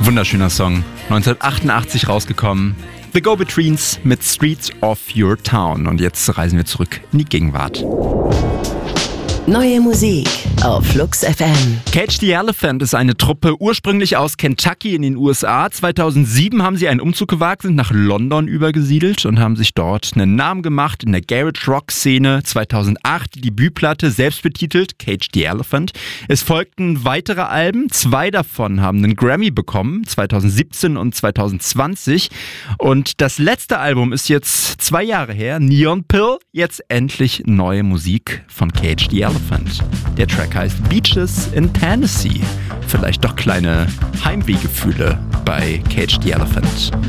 Wunderschöner Song. 1988 rausgekommen. The Go-Betweens mit Streets of Your Town. Und jetzt reisen wir zurück in die Gegenwart. Neue Musik auf Flux FM. Cage the Elephant ist eine Truppe ursprünglich aus Kentucky in den USA. 2007 haben sie einen Umzug gewagt, sind nach London übergesiedelt und haben sich dort einen Namen gemacht in der Garage-Rock-Szene. 2008 die Debütplatte, selbst betitelt, Cage the Elephant. Es folgten weitere Alben, 2 davon haben einen Grammy bekommen, 2017 und 2020. Und das letzte Album ist jetzt 2 Jahre her, Neon Pill, jetzt endlich neue Musik von Cage the Elephant. Der Track heißt Beaches in Tennessee. Vielleicht doch kleine Heimwehgefühle bei Cage the Elephant.